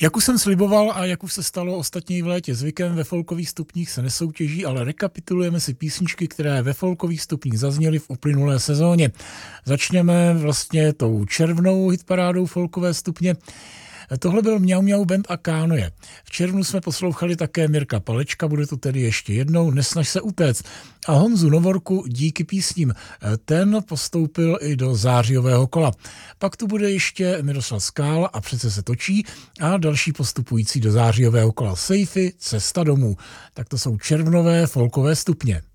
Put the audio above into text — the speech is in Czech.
Jak už jsem sliboval a jak už se stalo ostatně v létě zvykem, ve folkových stupních se nesoutěží, ale rekapitulujeme si písničky, které ve folkových stupních zazněly v uplynulé sezóně. Začněme vlastně tou červnou hitparádou folkové stupně. Tohle byl Mňau Mňau Band a Kánoje. V červnu jsme poslouchali také Mirka Palečka, bude to tedy ještě jednou, Nesnaž se utéct. A Honzu Novorku Díky písním. Ten postoupil i do zářijového kola. Pak tu bude ještě Miroslav Skála a Přece se točí a další postupující do zářijového kola. Sejfy, Cesta domů. Tak to jsou červnové folkové stupně.